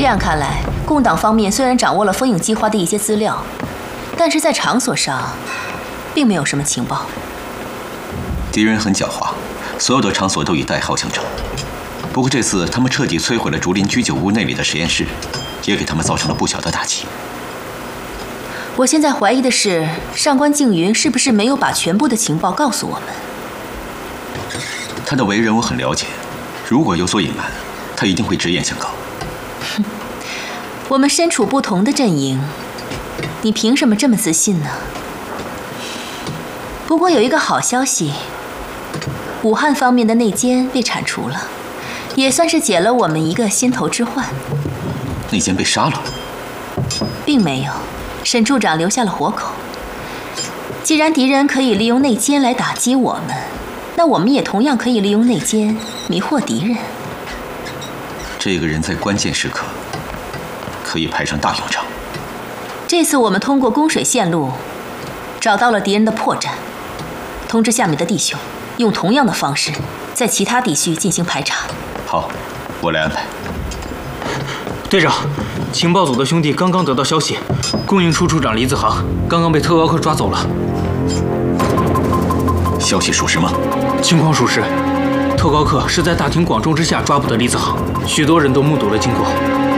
这样看来，共党方面虽然掌握了风影计划的一些资料，但是在场所上，并没有什么情报。 敌人很狡猾，所有的场所都以代号相称。不过这次他们彻底摧毁了竹林居酒屋内里的实验室，也给他们造成了不小的打击。 我现在怀疑的是，上官静云是不是没有把全部的情报告诉我们？ 他的为人我很了解，如果有所隐瞒，他一定会直言相告。 我们身处不同的阵营，你凭什么这么自信呢？不过有一个好消息，武汉方面的内奸被铲除了，也算是解了我们一个心头之患。 内奸被杀了？ 并没有，沈处长留下了活口。既然敌人可以利用内奸来打击我们，那我们也同样可以利用内奸迷惑敌人。 这个人在关键时刻可以派上大用场。 这次我们通过供水线路找到了敌人的破绽，通知下面的弟兄，用同样的方式在其他地区进行排查。 好，我来安排。 队长，情报组的兄弟刚刚得到消息，供应处处长李子航刚刚被特高课抓走了。 消息属实吗？ 情况属实，特高课是在大庭广众之下抓捕的李子航，许多人都目睹了经过。